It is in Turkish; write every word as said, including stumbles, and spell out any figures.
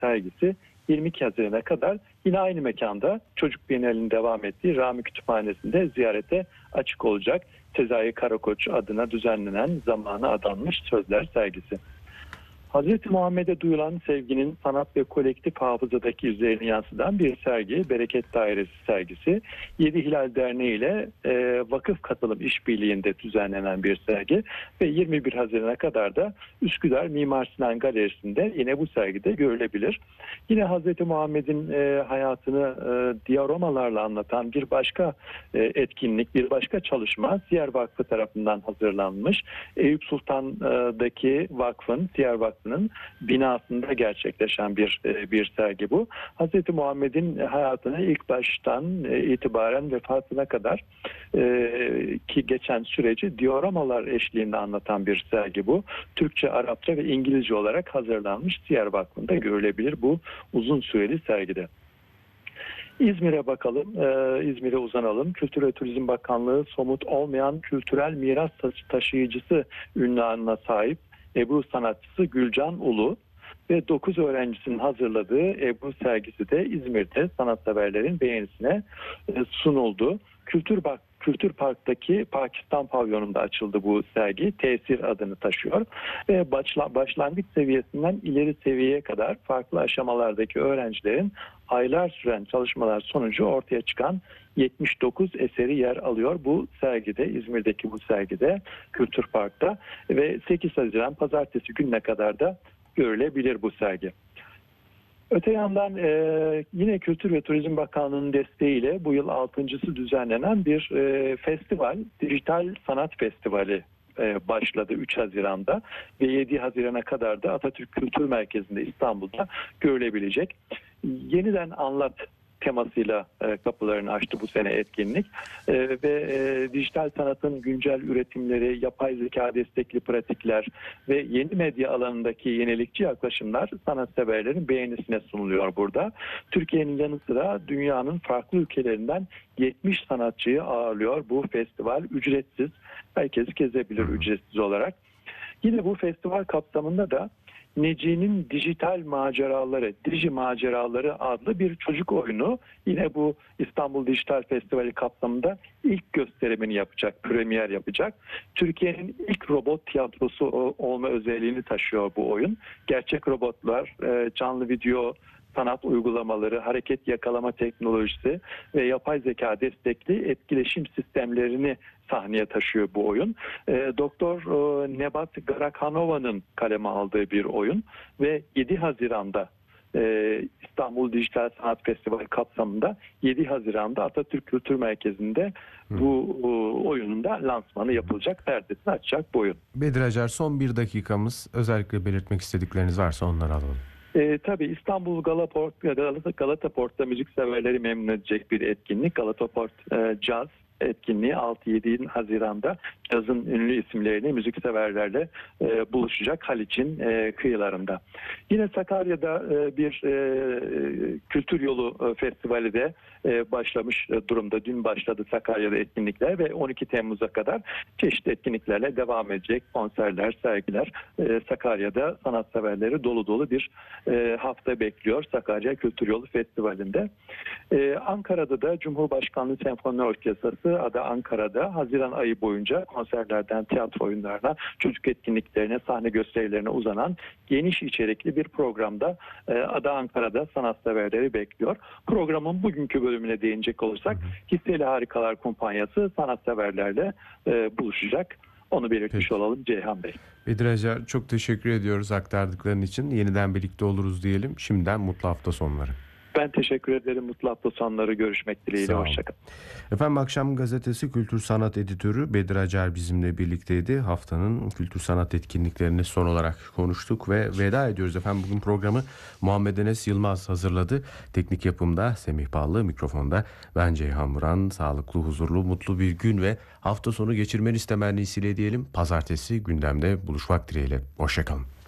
sergisi yirmi iki Haziran'a kadar yine aynı mekanda Çocuk Bienali'nin devam ettiği Rami Kütüphanesi'nde ziyarete açık olacak. Sezai Karakoç adına düzenlenen zamana adanmış sözler sergisi. Hazreti Muhammed'e duyulan sevginin sanat ve kolektif hafızadaki izlerini yansıtan bir sergi, Bereket Dairesi sergisi. Yedi Hilal Derneği ile e, vakıf katılım işbirliğinde düzenlenen bir sergi ve yirmi bir Haziran'a kadar da Üsküdar Mimar Sinan Galerisi'nde yine bu sergide görülebilir. Yine Hazreti Muhammed'in e, hayatını e, diyalomalarla anlatan bir başka e, etkinlik, bir başka çalışma Siyer Vakfı tarafından hazırlanmış. Eyüp Sultan'daki vakfın, Siyer Vakfı binasında gerçekleşen bir bir sergi bu. Hazreti Muhammed'in hayatını ilk baştan itibaren vefatına kadar e, ki geçen süreci dioramalar eşliğinde anlatan bir sergi bu. Türkçe, Arapça ve İngilizce olarak hazırlanmış. Siyer Vakfı'nda görülebilir bu uzun süreli sergide. İzmir'e bakalım, ee, İzmir'e uzanalım. Kültür ve Turizm Bakanlığı somut olmayan kültürel miras taşıyıcısı ünvanına sahip Ebru sanatçısı Gülcan Ulu ve dokuz öğrencisinin hazırladığı Ebru sergisi de İzmir'de sanatseverlerin beğenisine sunuldu. Kültür Bak Kültür Park'taki Pakistan pavyonunda açıldı bu sergi. Tesir adını taşıyor. Ve başla, başlangıç seviyesinden ileri seviyeye kadar farklı aşamalardaki öğrencilerin aylar süren çalışmalar sonucu ortaya çıkan yetmiş dokuz eseri yer alıyor bu sergide, İzmir'deki bu sergide, Kültür Park'ta ve sekiz Haziran Pazartesi gününe kadar da görülebilir bu sergi. Öte yandan e, yine Kültür ve Turizm Bakanlığı'nın desteğiyle bu yıl altıncısı düzenlenen bir e, festival, Dijital Sanat Festivali e, başladı üç Haziran'da ve yedi Haziran'a kadar da Atatürk Kültür Merkezi'nde İstanbul'da görülebilecek. Yeniden Anlat temasıyla e, kapılarını açtı bu sene etkinlik e, ve e, dijital sanatın güncel üretimleri, yapay zeka destekli pratikler ve yeni medya alanındaki yenilikçi yaklaşımlar sanatseverlerin beğenisine sunuluyor burada. Türkiye'nin yanı sıra dünyanın farklı ülkelerinden yetmiş sanatçıyı ağırlıyor bu festival, ücretsiz. Herkes gezebilir ücretsiz olarak. Yine bu festival kapsamında da Neci'nin Dijital Maceraları, Diji Maceraları adlı bir çocuk oyunu yine bu İstanbul Dijital Festivali kapsamında ilk gösterimini yapacak, premier yapacak. Türkiye'nin ilk robot tiyatrosu olma özelliğini taşıyor bu oyun. Gerçek robotlar, canlı video sanat uygulamaları, hareket yakalama teknolojisi ve yapay zeka destekli etkileşim sistemlerini sahneye taşıyor bu oyun. E, Doktor e, Nebat Garakhanova'nın kaleme aldığı bir oyun ve yedi Haziran'da e, İstanbul Dijital Sanat Festivali kapsamında yedi Haziran'da Atatürk Kültür Merkezi'nde bu e, oyunun da lansmanı yapılacak, perdesini açacak bu oyun. Bedir Acar, son bir dakikamız, özellikle belirtmek istedikleriniz varsa onları alalım. E, tabii İstanbul Galaport, Galata, Galata Port'ta müzikseverleri memnun edecek bir etkinlik. Galata Port e, Jazz etkinliği altı yedi Haziran'da cazın ünlü isimlerini müzikseverlerle e, buluşacak Haliç'in e, kıyılarında. Yine Sakarya'da e, bir e, kültür yolu e, festivali de e, başlamış e, durumda. Dün başladı Sakarya'da etkinlikler ve on iki Temmuz'a kadar çeşitli etkinliklerle devam edecek. Konserler, sergiler. E, Sakarya'da sanatseverleri dolu dolu bir e, hafta bekliyor Sakarya Kültür Yolu Festivali'nde. E, Ankara'da da Cumhurbaşkanlığı Senfoni Orkestrası adı Ankara'da Haziran ayı boyunca konserlerden tiyatro oyunlarına, çocuk etkinliklerine, sahne gösterilerine uzanan geniş içerikli bir programda e, adı Ankara'da sanatseverleri bekliyor. Programın bugünkü bölümüne değinecek olursak Hisseli Harikalar Kumpanyası sanatseverlerle e, buluşacak. Onu belirtmiş Peki. olalım Ceyhan Bey. Bedir Acar, çok teşekkür ediyoruz aktardıkların için. Yeniden birlikte oluruz diyelim. Şimdiden mutlu hafta sonları. Ben teşekkür ederim. Mutlu hafta sonları. Görüşmek dileğiyle. Hoşçakalın. Efendim, Akşam Gazetesi Kültür Sanat Editörü Bedir Acar bizimle birlikteydi. Haftanın kültür sanat etkinliklerini son olarak konuştuk ve veda ediyoruz efendim. Bugün programı Muhammed Enes Yılmaz hazırladı. Teknik yapımda Semih Ballı, mikrofonda ben Ceyhan Vuran. Sağlıklı, huzurlu, mutlu bir gün ve hafta sonu geçirmeniz temennisiyle diyelim. Pazartesi gündemde buluşmak dileğiyle. Hoşçakalın.